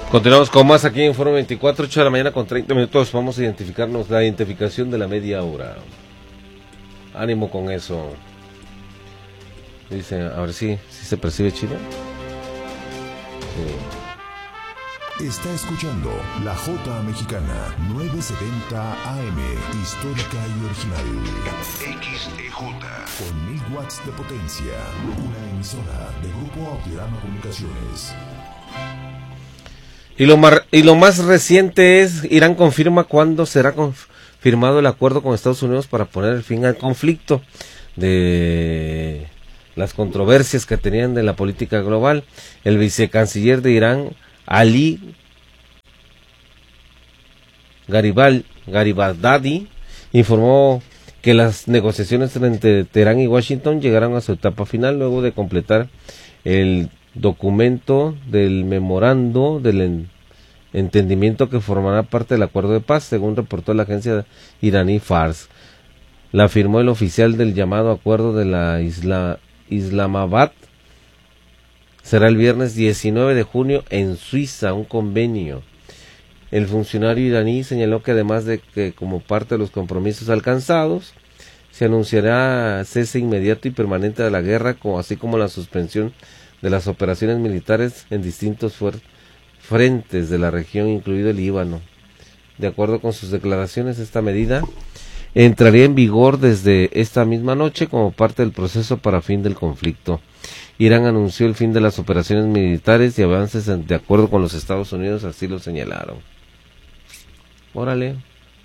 Continuamos con más aquí en Foro 24, 8 de la mañana con 30 minutos. Vamos a identificarnos, la identificación de la media hora. Ánimo con eso. Dice, a ver si se percibe chido. Sí. Está escuchando La Jota Mexicana, 970 AM, histórica y original. XEJ, con 1000 watts de potencia. Una emisora de Grupo Autirama Comunicaciones. Y lo más reciente es, Irán confirma cuándo será confirmado el acuerdo con Estados Unidos para poner el fin al conflicto de las controversias que tenían de la política global. El vicecanciller de Irán, Ali Garibaldadi, informó que las negociaciones entre Teherán y Washington llegaron a su etapa final luego de completar el documento del memorando del entendimiento que formará parte del acuerdo de paz, según reportó la agencia iraní Fars. La firmó el oficial del llamado acuerdo de la Islamabad. Será el viernes 19 de junio en Suiza, un convenio. El funcionario iraní señaló que además de que como parte de los compromisos alcanzados, se anunciará cese inmediato y permanente de la guerra, así como la suspensión de las operaciones militares en distintos frentes de la región, incluido el Líbano. De acuerdo con sus declaraciones, esta medida entraría en vigor desde esta misma noche como parte del proceso para fin del conflicto. Irán anunció el fin de las operaciones militares y avances de acuerdo con los Estados Unidos, así lo señalaron. Órale.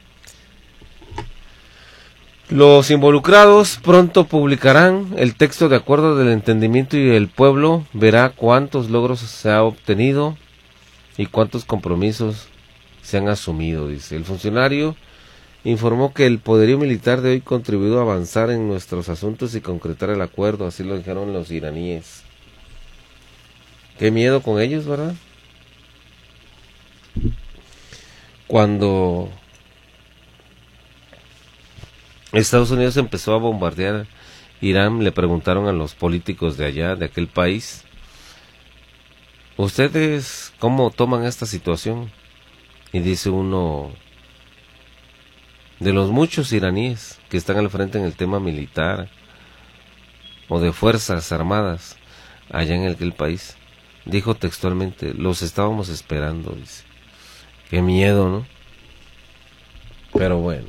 Los involucrados pronto publicarán el texto de acuerdo del entendimiento y el pueblo verá cuántos logros se ha obtenido y cuántos compromisos se han asumido, dice. El funcionario informó que el poderío militar de hoy contribuyó a avanzar en nuestros asuntos y concretar el acuerdo, así lo dijeron los iraníes. Qué miedo con ellos, ¿verdad? Cuando Estados Unidos empezó a bombardear Irán, le preguntaron a los políticos de allá, de aquel país, ¿ustedes cómo toman esta situación? Y dice uno de los muchos iraníes que están al frente en el tema militar o de fuerzas armadas allá en aquel país, dijo textualmente, los estábamos esperando, dice. Qué miedo, ¿no? Pero bueno.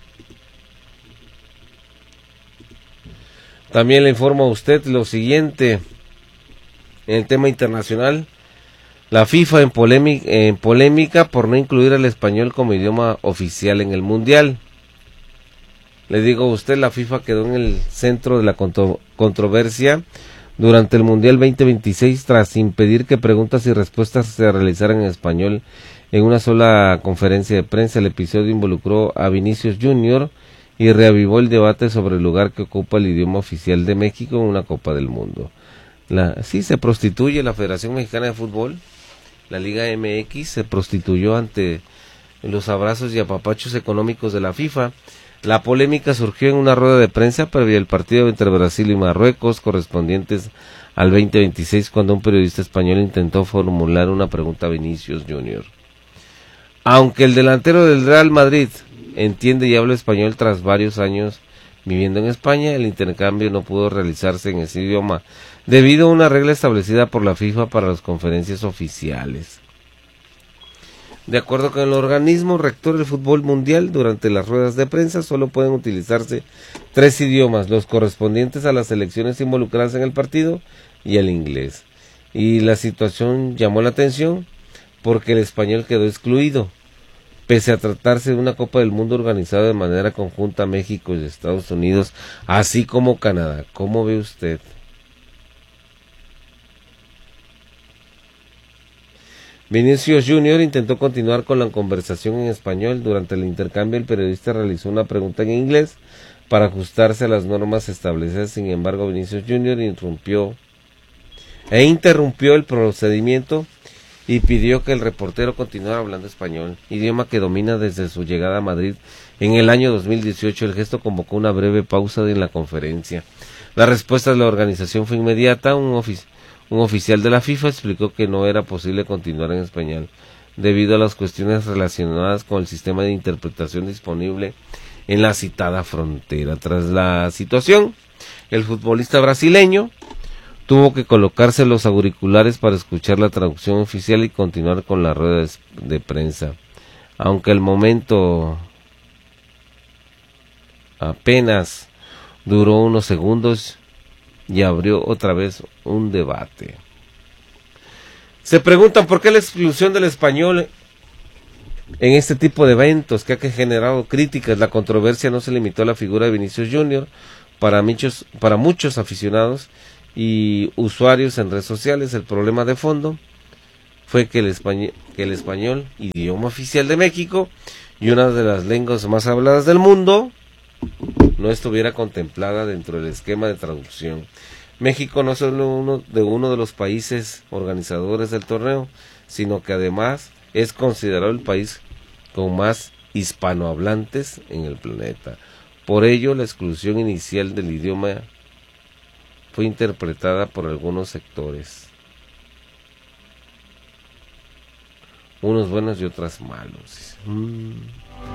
También le informo a usted lo siguiente. En el tema internacional, la FIFA en polémica por no incluir el español como idioma oficial en el Mundial. Le digo a usted, la FIFA quedó en el centro de la controversia durante el Mundial 2026 tras impedir que preguntas y respuestas se realizaran en español en una sola conferencia de prensa. El episodio involucró a Vinicius Junior y reavivó el debate sobre el lugar que ocupa el idioma oficial de México en una Copa del Mundo. Sí se prostituye la Federación Mexicana de Fútbol, la Liga MX se prostituyó ante los abrazos y apapachos económicos de la FIFA. La polémica surgió en una rueda de prensa previa al partido entre Brasil y Marruecos correspondientes al 2026, cuando un periodista español intentó formular una pregunta a Vinicius Junior. Aunque el delantero del Real Madrid entiende y habla español tras varios años viviendo en España, el intercambio no pudo realizarse en ese idioma debido a una regla establecida por la FIFA para las conferencias oficiales. De acuerdo con el organismo rector del fútbol mundial, durante las ruedas de prensa solo pueden utilizarse 3 idiomas, los correspondientes a las selecciones involucradas en el partido y el inglés. Y la situación llamó la atención porque el español quedó excluido, pese a tratarse de una Copa del Mundo organizada de manera conjunta México y Estados Unidos, así como Canadá. ¿Cómo ve usted? Vinicius Junior intentó continuar con la conversación en español. Durante el intercambio, el periodista realizó una pregunta en inglés para ajustarse a las normas establecidas. Sin embargo, Vinicius Junior interrumpió el procedimiento y pidió que el reportero continuara hablando español, idioma que domina desde su llegada a Madrid en el año 2018. El gesto convocó una breve pausa en la conferencia. La respuesta de la organización fue inmediata. Un Un oficial de la FIFA explicó que no era posible continuar en español debido a las cuestiones relacionadas con el sistema de interpretación disponible en la citada frontera. Tras la situación, el futbolista brasileño tuvo que colocarse los auriculares para escuchar la traducción oficial y continuar con la rueda de prensa. Aunque el momento apenas duró unos segundos y abrió otra vez un debate. Se preguntan por qué la exclusión del español en este tipo de eventos que ha generado críticas. La controversia no se limitó a la figura de Vinicius Junior. Para muchos aficionados y usuarios en redes sociales, el problema de fondo fue que el español, idioma oficial de México y una de las lenguas más habladas del mundo, no estuviera contemplada dentro del esquema de traducción. México no es solo uno de los países organizadores del torneo, sino que además es considerado el país con más hispanohablantes en el planeta. Por ello, la exclusión inicial del idioma fue interpretada por algunos sectores, unos buenos y otros malos.